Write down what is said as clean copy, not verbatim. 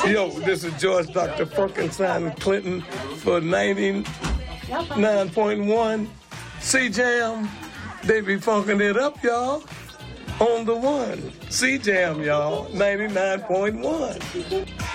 Yo, this is George Dr. Frankenstein Clinton for 99.1 C-Jam. They be funking it up, y'all. On the one. C-Jam, y'all. 99.1.